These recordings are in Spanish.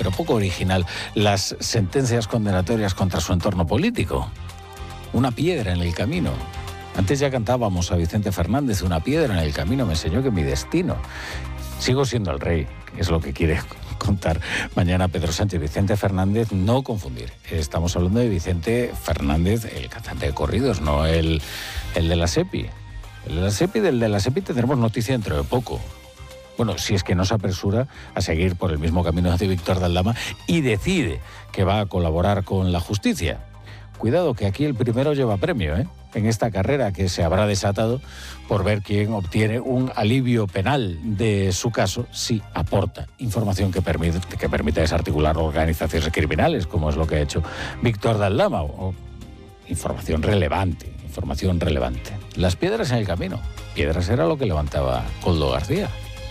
pero poco original, las sentencias condenatorias contra su entorno político. Una piedra en el camino. Antes ya cantábamos a Vicente Fernández, una piedra en el camino me enseñó que mi destino. Sigo siendo el rey, es lo que quiere contar mañana Pedro Sánchez. Vicente Fernández, no confundir. Estamos hablando de Vicente Fernández, el cantante de corridos, no el de la SEPI. Del de la SEPI tendremos noticia dentro de poco. Bueno, si es que no se apresura a seguir por el mismo camino de Víctor de Aldama y decide que va a colaborar con la justicia. Cuidado, que aquí el primero lleva premio, en esta carrera que se habrá desatado por ver quién obtiene un alivio penal de su caso si aporta información que permite desarticular organizaciones criminales, como es lo que ha hecho Víctor de Aldama, o información relevante. Las piedras en el camino. Piedras era lo que levantaba Koldo García,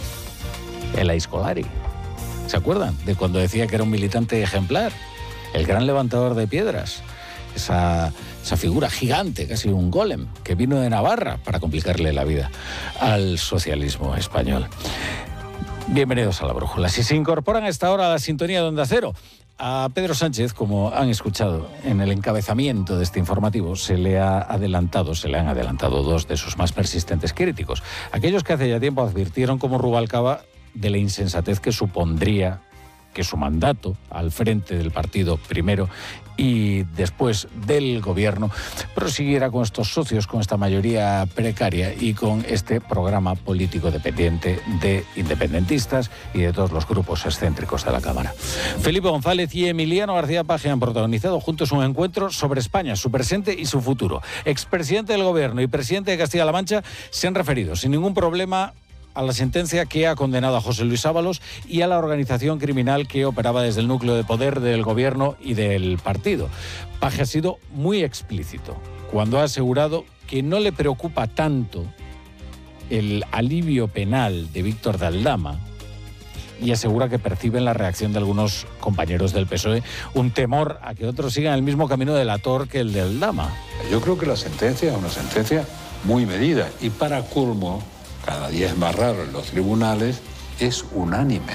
el Aizkolari. ¿Se acuerdan de cuando decía que era un militante ejemplar? El gran levantador de piedras. Esa figura gigante, casi un golem, que vino de Navarra para complicarle la vida al socialismo español. Bienvenidos a La Brújula. Si se incorporan a esta hora a la sintonía de Onda Cero, a Pedro Sánchez, como han escuchado en el encabezamiento de este informativo, se le han adelantado dos de sus más persistentes críticos. Aquellos que hace ya tiempo advirtieron como Rubalcaba de la insensatez que supondría que su mandato al frente del partido primero y después del gobierno prosiguiera con estos socios, con esta mayoría precaria y con este programa político dependiente de independentistas y de todos los grupos excéntricos de la Cámara. Felipe González y Emiliano García Paje han protagonizado juntos un encuentro sobre España, su presente y su futuro. Expresidente del gobierno y presidente de Castilla-La Mancha se han referido sin ningún problema a la sentencia que ha condenado a José Luis Ábalos y a la organización criminal que operaba desde el núcleo de poder del gobierno y del partido. Paje ha sido muy explícito cuando ha asegurado que no le preocupa tanto el alivio penal de Víctor de Aldama y asegura que percibe en la reacción de algunos compañeros del PSOE un temor a que otros sigan el mismo camino de delator que el de Aldama. Yo creo que la sentencia es una sentencia muy medida y para colmo, cada día es más raro en los tribunales, es unánime,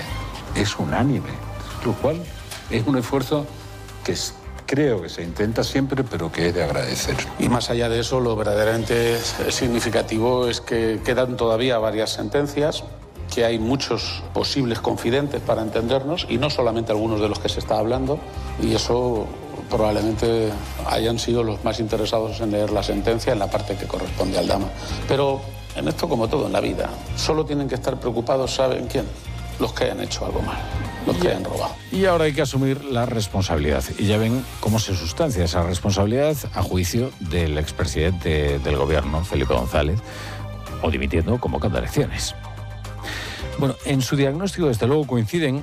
lo cual es un esfuerzo que creo que se intenta siempre, pero que es de agradecer. Y más allá de eso, lo verdaderamente significativo es que quedan todavía varias sentencias, que hay muchos posibles confidentes para entendernos, y no solamente algunos de los que se está hablando, y eso probablemente hayan sido los más interesados en leer la sentencia en la parte que corresponde a Aldama. Pero en esto, como todo en la vida, solo tienen que estar preocupados, ¿saben quién? Los que hayan hecho algo mal, los que hayan robado. Y ahora hay que asumir la responsabilidad. Y ya ven cómo se sustancia esa responsabilidad a juicio del expresidente del gobierno, Felipe González, o dimitiendo, convocando elecciones. Bueno, en su diagnóstico, desde luego, coinciden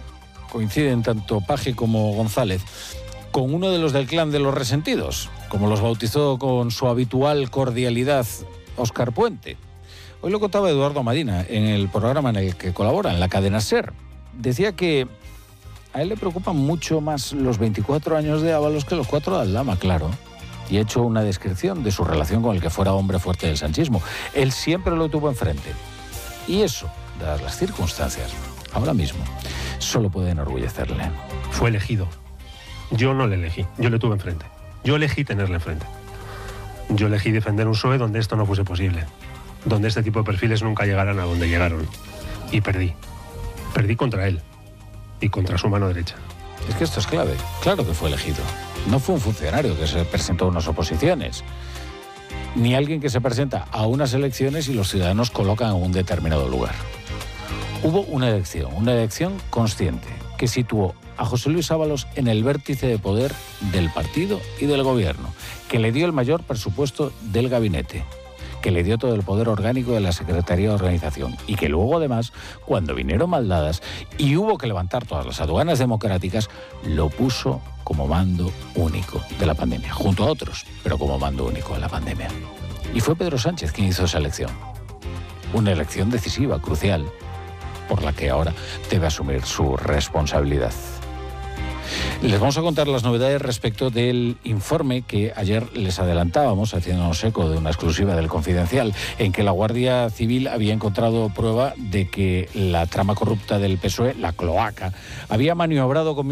tanto Paje como González con uno de los del clan de los resentidos, como los bautizó con su habitual cordialidad Óscar Puente. Hoy lo contaba Eduardo Madina en el programa en el que colabora, en la cadena SER. Decía que a él le preocupan mucho más los 24 años de Ábalos que los 4 de Aldama, claro. Y ha hecho una descripción de su relación con el que fuera hombre fuerte del sanchismo. Él siempre lo tuvo enfrente. Y eso, dadas las circunstancias, ahora mismo, solo puede enorgullecerle. Fue elegido. Yo no le elegí, yo le tuve enfrente. Yo elegí tenerle enfrente. Yo elegí defender un PSOE donde esto no fuese posible, donde este tipo de perfiles nunca llegaran a donde llegaron. Y perdí. Perdí contra él y contra su mano derecha. Es que esto es clave. Claro que fue elegido. No fue un funcionario que se presentó a unas oposiciones, ni alguien que se presenta a unas elecciones y los ciudadanos colocan en un determinado lugar. Hubo una elección consciente, que situó a José Luis Ábalos en el vértice de poder del partido y del gobierno, que le dio el mayor presupuesto del gabinete, que le dio todo el poder orgánico de la Secretaría de Organización y que luego, además, cuando vinieron maldadas y hubo que levantar todas las aduanas democráticas, lo puso como mando único de la pandemia, junto a otros, pero como mando único de la pandemia. Y fue Pedro Sánchez quien hizo esa elección. Una elección decisiva, crucial, por la que ahora debe asumir su responsabilidad. Les vamos a contar las novedades respecto del informe que ayer les adelantábamos, haciéndonos eco de una exclusiva del Confidencial, en que la Guardia Civil había encontrado prueba de que la trama corrupta del PSOE, la cloaca, había maniobrado con